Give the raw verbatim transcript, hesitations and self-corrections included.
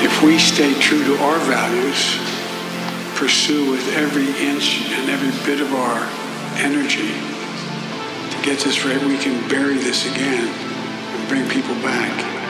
if we stay true to our values, pursue with every inch and every bit of our energy to get this right, we can bury this again and bring people back.